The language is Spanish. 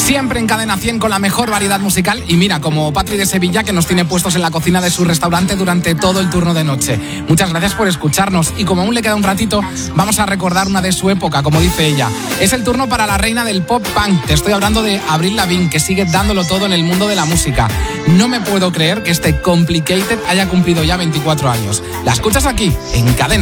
Siempre en Cadena 100 con la mejor variedad musical. Y mira, como Patri de Sevilla, que nos tiene puestos en la cocina de su restaurante durante todo el turno de noche. Muchas gracias por escucharnos. Y como aún le queda un ratito, vamos a recordar una de su época, como dice ella. Es el turno para la reina del pop punk. Te estoy hablando de Avril Lavigne, que sigue dándolo todo en el mundo de la música. No me puedo creer que este Complicated haya cumplido ya 24 años. La escuchas aquí, en Cadena.